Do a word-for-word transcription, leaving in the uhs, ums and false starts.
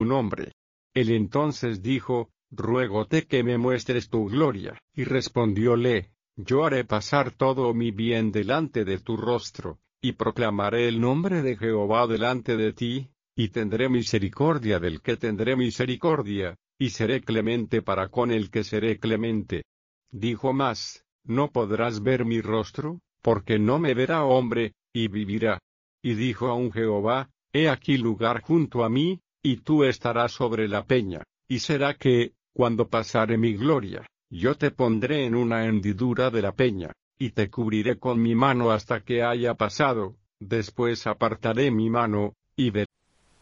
nombre. Él entonces dijo, ruégote que me muestres tu gloria, y respondióle, yo haré pasar todo mi bien delante de tu rostro, y proclamaré el nombre de Jehová delante de ti, y tendré misericordia del que tendré misericordia, y seré clemente para con el que seré clemente. Dijo más, no podrás ver mi rostro, porque no me verá hombre, y vivirá. Y dijo aún Jehová, he aquí lugar junto a mí, y tú estarás sobre la peña, y será que, cuando pasare mi gloria, yo te pondré en una hendidura de la peña, y te cubriré con mi mano hasta que haya pasado, después apartaré mi mano, y veré.